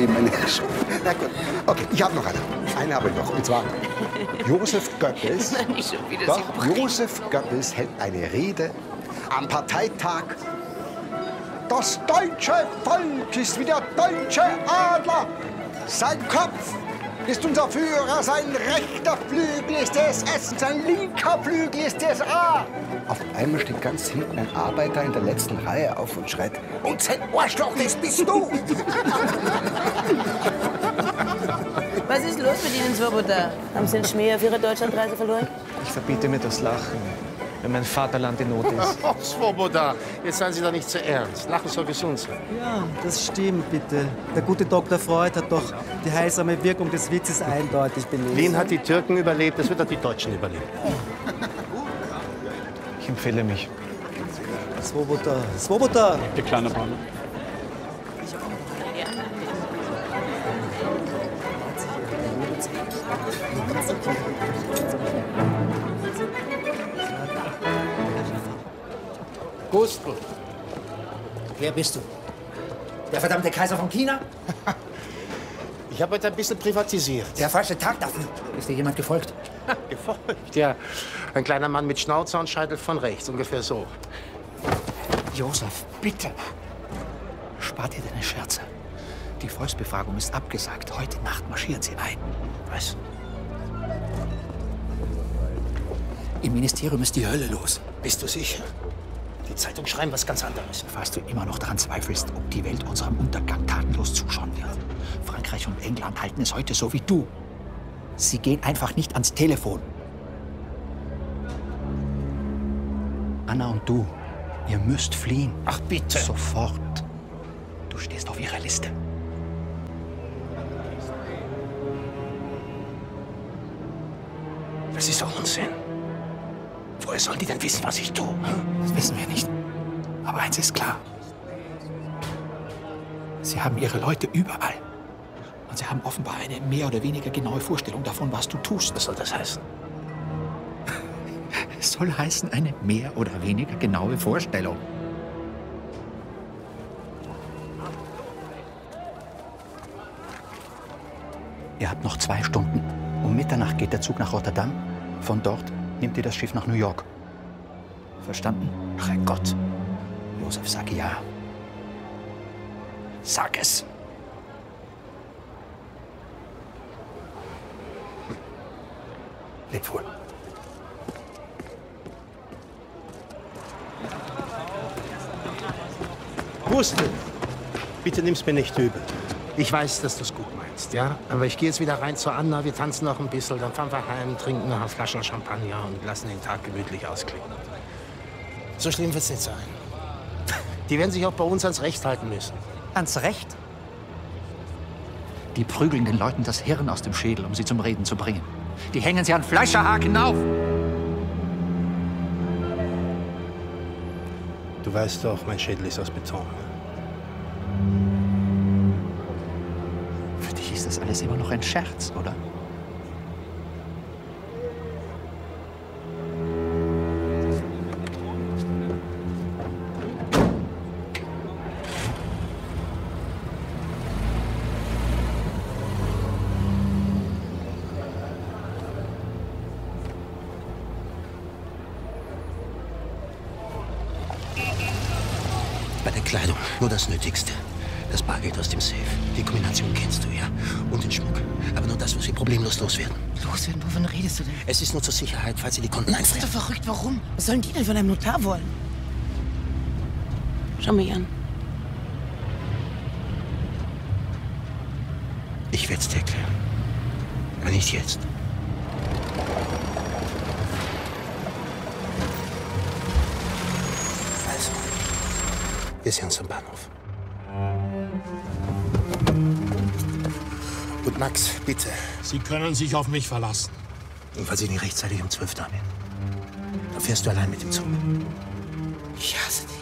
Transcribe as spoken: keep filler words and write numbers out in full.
eben eine... Na gut, okay, ich habe noch eine. Eine habe ich noch, und zwar Josef Goebbels. Nein, nicht schon wieder. Doch, Josef Goebbels hält eine Rede am Parteitag. Das deutsche Volk ist wie der deutsche Adler. Sein Kopf ist unser Führer, sein rechter Flügel ist der S S, sein linker Flügel ist der S A. Auf einmal steht ganz hinten ein Arbeiter in der letzten Reihe auf und schreit: Und sein Arschloch, das bist du! Was ist los mit Ihnen, Swoboda? Haben Sie den Schmäh auf Ihre Deutschlandreise verloren? Ich verbiete mir das Lachen, wenn mein Vaterland in Not ist. Oh, Swoboda, jetzt seien Sie doch nicht zu ernst. Lachen soll gesund sein. Ja, das stimmt, bitte. Der gute Doktor Freud hat doch die heilsame Wirkung des Witzes eindeutig belegt. Wien hat die Türken überlebt, das wird auch die Deutschen überleben. Ich empfehle mich. Swoboda, Swoboda! Der kleine Mann. Gustl. Wer bist du? Der verdammte Kaiser von China? Ich habe heute ein bisschen privatisiert. Der falsche Tag dafür. Ist dir jemand gefolgt? Gefolgt, ja. Ein kleiner Mann mit Schnauzer und Scheitel von rechts, ungefähr so. Josef, bitte. Spar dir deine Scherze. Die Volksbefragung ist abgesagt. Heute Nacht marschieren sie ein. Was? Im Ministerium ist die Hölle los. Bist du sicher? Die Zeitungen schreiben was ganz anderes. Falls du immer noch daran zweifelst, ob die Welt unserem Untergang tatenlos zuschauen wird. Frankreich und England halten es heute so wie du. Sie gehen einfach nicht ans Telefon. Anna und du, ihr müsst fliehen. Ach bitte. Sofort. Du stehst auf ihrer Liste. Das ist doch Unsinn. Woher sollen die denn wissen, was ich tue? Hm? Das wissen wir nicht. Aber eins ist klar. Sie haben ihre Leute überall. Und sie haben offenbar eine mehr oder weniger genaue Vorstellung davon, was du tust. Was soll das heißen? Es soll heißen, eine mehr oder weniger genaue Vorstellung. Ihr habt noch zwei Stunden. Um Mitternacht geht der Zug nach Rotterdam. Von dort nimmt ihr das Schiff nach New York. Verstanden? Herrgott. Josef, sag ja. Sag es. Leb wohl. Gustl, bitte nimm's mir nicht übel. Ich weiß, dass du es gut meinst, ja? Aber ich gehe jetzt wieder rein zu Anna, wir tanzen noch ein bisschen, dann fahren wir heim, trinken noch eine Flasche Champagner und lassen den Tag gemütlich ausklingen. So schlimm wird's nicht sein. Die werden sich auch bei uns ans Recht halten müssen. Ans Recht? Die prügeln den Leuten das Hirn aus dem Schädel, um sie zum Reden zu bringen. Die hängen sie an Fleischerhaken auf. Du weißt doch, mein Schädel ist aus Beton. Für dich ist das alles immer noch ein Scherz, oder? Bei der Kleidung nur das Nötigste. Das Bargeld aus dem Safe. Die Kombination kennst du, ja? Und den Schmuck. Aber nur das, was wir problemlos loswerden. Loswerden? Wovon redest du denn? Es ist nur zur Sicherheit, falls sie die Konten Bist du einfrieren. verrückt? Warum? Was sollen die denn von einem Notar wollen? Schau mich an. Ich werde es dir erklären. Aber nicht jetzt. Also, wir sehen uns am Bahnhof. Und Max, bitte. Sie können sich auf mich verlassen. Und falls ich nicht rechtzeitig um zwölf da bin, dann fährst du allein mit dem Zug. Ich hasse dich.